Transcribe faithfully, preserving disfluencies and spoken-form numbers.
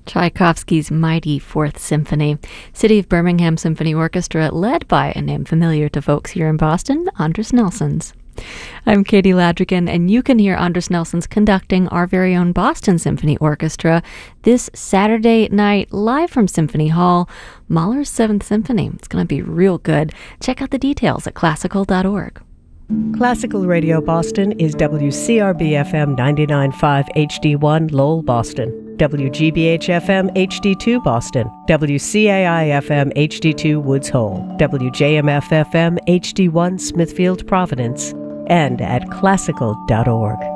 Tchaikovsky's mighty Fourth Symphony. City of Birmingham Symphony Orchestra, led by a name familiar to folks here in Boston, Andris Nelsons. I'm Katie Ladrigan, and you can hear Andris Nelsons conducting our very own Boston Symphony Orchestra this Saturday night live from Symphony Hall, Mahler's Seventh Symphony. It's going to be real good. Check out the details at classical dot org. Classical Radio Boston is W C R B F M ninety-nine point five H D one Lowell, Boston, W G B H F M H D two Boston, W C A I F M H D two Woods Hole, W J M F F M H D one Smithfield, Providence, and at classical dot org.